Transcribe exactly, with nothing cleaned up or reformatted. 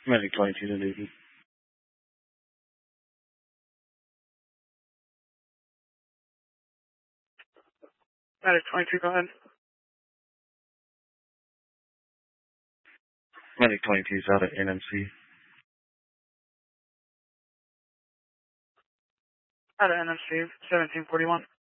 Medic twenty-two to Newton. Medic twenty-two, go ahead. Medic twenty-two is out at N M C. Out at N M C, seventeen forty-one.